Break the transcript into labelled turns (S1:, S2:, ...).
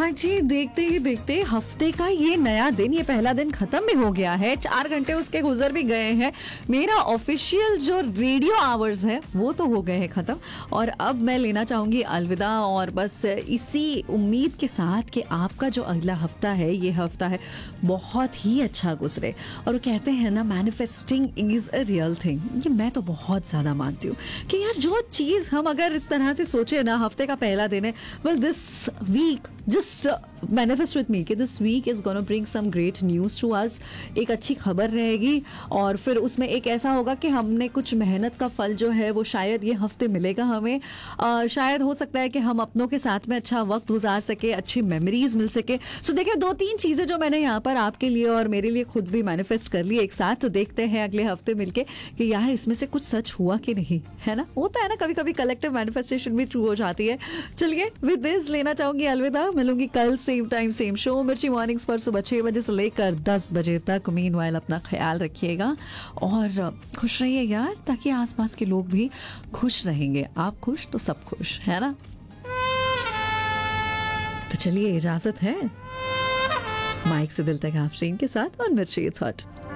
S1: हाँ जी, देखते ही देखते हफ्ते का ये नया दिन, ये पहला दिन खत्म भी हो गया है। 4 घंटे उसके गुजर भी गए हैं। मेरा ऑफिशियल जो रेडियो आवर्स है वो तो हो गए हैं खत्म, और अब मैं लेना चाहूंगी अलविदा। और बस इसी उम्मीद के साथ कि आपका जो अगला हफ्ता है, ये हफ्ता है, बहुत ही अच्छा गुजरे। और वो कहते हैं ना, manifesting is a real thing. ये मैं तो बहुत ज्यादा मानती हूँ कि यार जो चीज हम अगर इस तरह से सोचे ना, हफ्ते का पहला दिन है, well this week just manifest with me कि this week is gonna bring some great news to us। एक अच्छी खबर रहेगी, और फिर उसमें एक ऐसा होगा कि हमने कुछ मेहनत का फल जो है वो शायद ये हफ्ते मिलेगा हमें। शायद हो सकता है कि हम अपनों के साथ में अच्छा वक्त गुजार सके, अच्छी मेमोरीज मिल सके। सो देखिए, 2-3 चीज़ें जो मैंने यहाँ पर आपके लिए और मेरे लिए खुद भी मैनिफेस्ट कर ली एक साथ। तो देखते हैं अगले हफ्ते मिलके कि यार इसमें से कुछ सच हुआ कि नहीं, है ना। होता है ना, कभी कभी कलेक्टिव मैनिफेस्टेशन भी ट्रू हो जाती है। चलिए, विद दिस लेना चाहूंगी अलविदा। मिलूंगी कल सेम टाइम सेम शो मिर्ची मॉर्निंग्स पर सुबह 6 बजे से लेकर 10 बजे तक। मीनवाइल अपना ख्याल रखिएगा और खुश रहिए यार, ताकि आसपास के लोग भी खुश रहेंगे। आप खुश तो सब खुश, है ना। तो चलिए, इजाजत है। माइक से दिल तक आप के साथ और मिर्ची इट्स हॉट।